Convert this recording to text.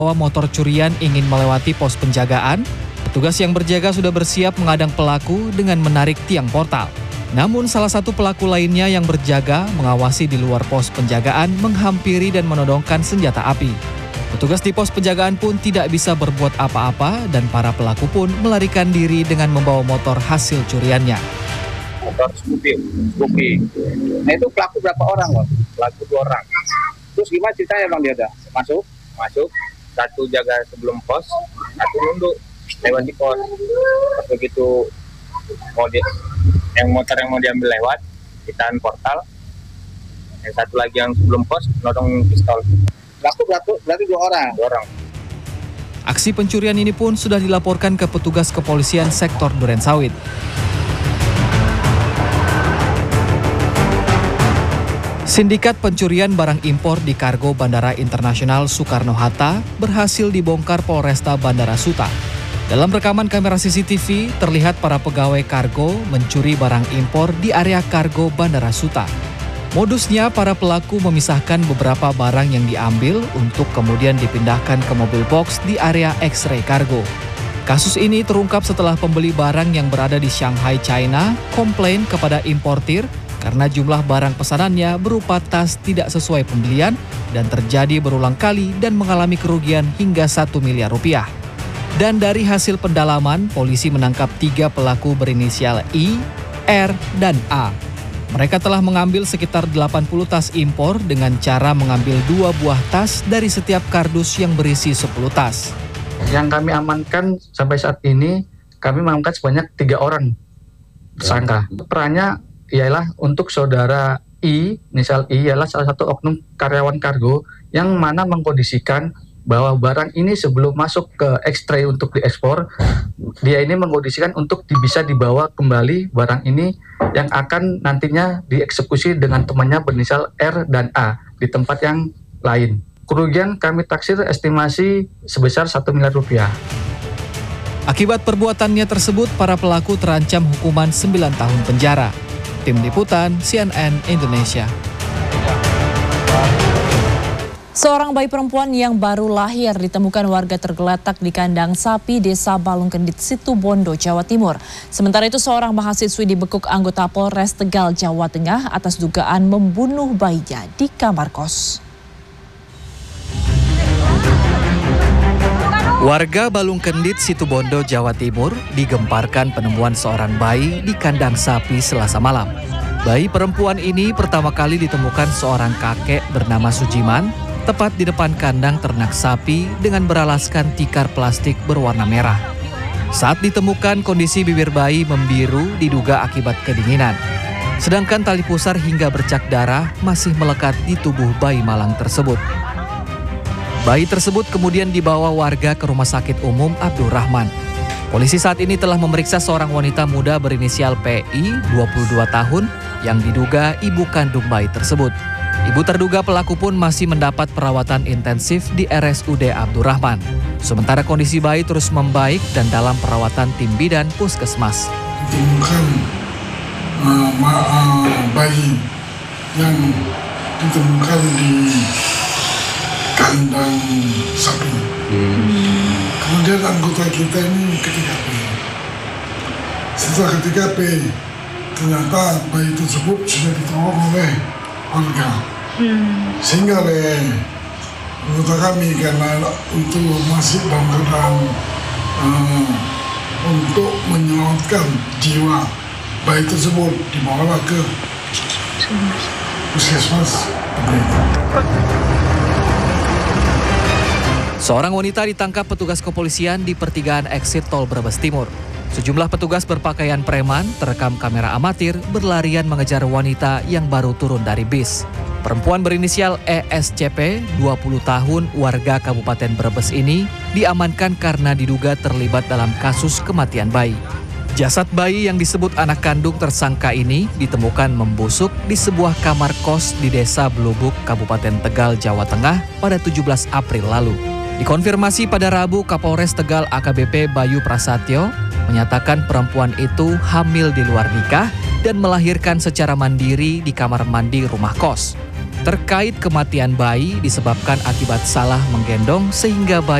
Bahwa motor curian ingin melewati pos penjagaan, petugas yang berjaga sudah bersiap menghadang pelaku dengan menarik tiang portal. Namun salah satu pelaku lainnya yang berjaga mengawasi di luar pos penjagaan menghampiri dan menodongkan senjata api. Petugas di pos penjagaan pun tidak bisa berbuat apa-apa dan para pelaku pun melarikan diri dengan membawa motor hasil curiannya. Motor Scoopy. Nah itu pelaku berapa orang loh? Pelaku 2 orang. Terus gimana ceritanya bang dia udah masuk? Satu jaga sebelum pos, satu nunduk lewat di pos. Pas begitu motor yang mau diambil lewat, ditahan portal. Yang satu lagi yang sebelum pos nodong pistol. Berarti 2 orang. 2 orang. Aksi pencurian ini pun sudah dilaporkan ke petugas kepolisian sektor Durensawit. Sindikat pencurian barang impor di kargo Bandara Internasional Soekarno-Hatta berhasil dibongkar Polresta Bandara Suta. Dalam rekaman kamera CCTV, terlihat para pegawai kargo mencuri barang impor di area kargo Bandara Suta. Modusnya, para pelaku memisahkan beberapa barang yang diambil untuk kemudian dipindahkan ke mobil box di area X-ray kargo. Kasus ini terungkap setelah pembeli barang yang berada di Shanghai, China, komplain kepada importir karena jumlah barang pesanannya berupa tas tidak sesuai pembelian dan terjadi berulang kali dan mengalami kerugian hingga 1 miliar rupiah. Dan dari hasil pendalaman, polisi menangkap 3 pelaku berinisial I, R, dan A. Mereka telah mengambil sekitar 80 tas impor dengan cara mengambil 2 buah tas dari setiap kardus yang berisi 10 tas. Yang kami amankan sampai saat ini, kami mengamankan sebanyak 3 orang tersangka. Perannya ialah untuk saudara I, inisial I, ialah salah satu oknum karyawan kargo yang mana mengkondisikan bahwa barang ini sebelum masuk ke X-ray untuk diekspor, dia ini mengkondisikan untuk bisa dibawa kembali barang ini yang akan nantinya dieksekusi dengan temannya berinisial R dan A di tempat yang lain. Kerugian kami taksir estimasi sebesar 1 miliar rupiah. Akibat perbuatannya tersebut, para pelaku terancam hukuman 9 tahun penjara. Tim Liputan CNN Indonesia. Seorang bayi perempuan yang baru lahir ditemukan warga tergeletak di kandang sapi Desa Balungkendit, Situbondo, Jawa Timur. Sementara itu seorang mahasiswi dibekuk anggota Polres Tegal, Jawa Tengah atas dugaan membunuh bayinya di kamar kos. Warga Balungkendit, Situbondo, Jawa Timur digemparkan penemuan seorang bayi di kandang sapi Selasa malam. Bayi perempuan ini pertama kali ditemukan seorang kakek bernama Sujiman, tepat di depan kandang ternak sapi dengan beralaskan tikar plastik berwarna merah. Saat ditemukan, kondisi bibir bayi membiru diduga akibat kedinginan. Sedangkan tali pusar hingga bercak darah masih melekat di tubuh bayi malang tersebut. Bayi tersebut kemudian dibawa warga ke Rumah Sakit Umum Abdurrahman. Polisi saat ini telah memeriksa seorang wanita muda berinisial PI, 22 tahun, yang diduga ibu kandung bayi tersebut. Ibu terduga pelaku pun masih mendapat perawatan intensif di RSUD Abdurrahman. Sementara kondisi bayi terus membaik dan dalam perawatan tim bidan puskesmas. Ditemukan bayi yang ditemukan di kandang sapi. Kemudian anggota kita ini ke TKP. Setelah ke TKP, ternyata bayi tersebut sudah ditolong oleh warga. Sehingga oleh anggota kami karena untuk masih dalam keadaan untuk menyelamatkan jiwa bayi tersebut dibawalah ke puskesmas. Seorang wanita ditangkap petugas kepolisian di pertigaan exit tol Brebes Timur. Sejumlah petugas berpakaian preman terekam kamera amatir berlarian mengejar wanita yang baru turun dari bis. Perempuan berinisial ESCP, 20 tahun, warga Kabupaten Brebes ini diamankan karena diduga terlibat dalam kasus kematian bayi. Jasad bayi yang disebut anak kandung tersangka ini ditemukan membusuk di sebuah kamar kos di Desa Blubuk, Kabupaten Tegal, Jawa Tengah pada 17 April lalu. Dikonfirmasi pada Rabu, Kapolres Tegal AKBP Bayu Prasatyo menyatakan perempuan itu hamil di luar nikah dan melahirkan secara mandiri di kamar mandi rumah kos. terkait kematian bayi disebabkan akibat salah menggendong sehingga bayi